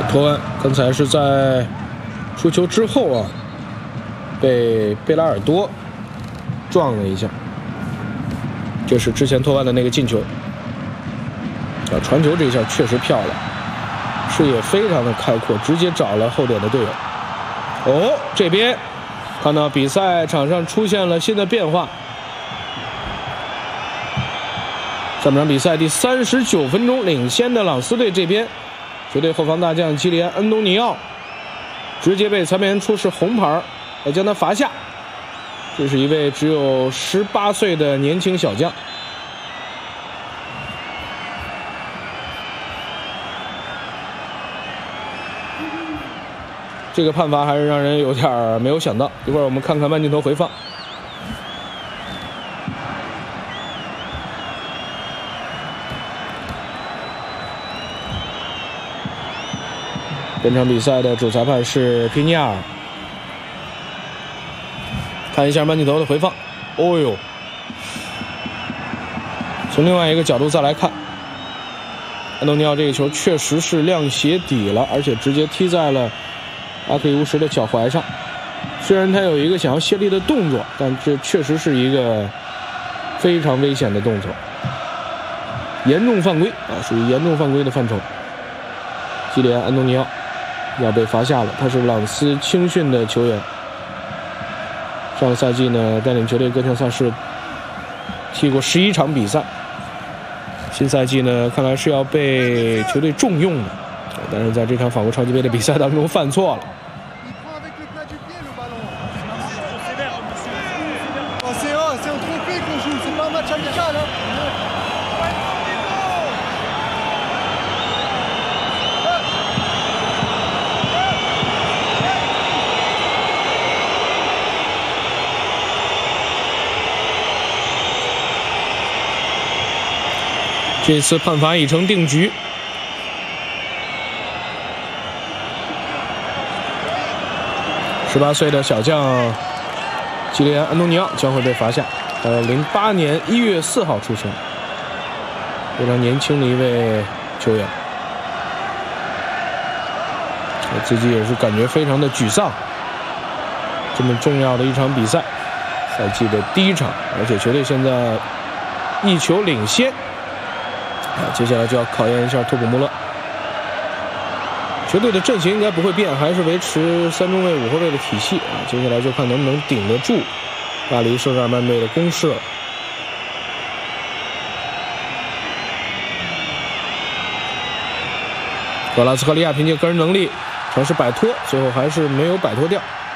托恩刚才是在出球之后啊，被贝拉尔多撞了一下，这是之前托万的那个进球。传球这一下确实漂亮，视野非常的开阔，直接找了后点的队友。哦，这边看到比赛场上出现了新的变化。上半场比赛第39分钟，领先的朗斯队这边，球队后防大将基里安·安东尼奥直接被裁判员出示红牌，来将他罚下。这是一位只有18岁的年轻小将。这个判罚还是让人有点没有想到。一会儿我们看看慢镜头回放。本场比赛的主裁判是皮尼尔。看一下慢镜头的回放。哦呦，从另外一个角度再来看，安东尼奥这个球确实是亮鞋底了，而且直接踢在了阿克里乌什的脚踝上。虽然他有一个想要卸力的动作，但这确实是一个非常危险的动作，严重犯规啊，属于严重犯规的范畴。基里安·安东尼奥要被罚下了，他是朗斯青训的球员。上个赛季呢，带领球队各项赛事踢过11场比赛。新赛季呢，看来是要被球队重用的，但是在这场法国超级杯的比赛当中犯错了。这次判罚已成定局。18岁的小将基里安·安东尼奥将会被罚下。08年1月4号出生，非常年轻的一位球员。我自己也是感觉非常的沮丧。这么重要的一场比赛，赛季的第一场，而且球队现在1球领先。接下来就要考验一下托普穆勒。球队的阵型应该不会变，还是维持3中卫5后卫的体系啊。接下来就看能不能顶得住巴黎圣日耳曼队的攻势了。格拉斯科利亚凭借个人能力尝试摆脱，最后还是没有摆脱掉。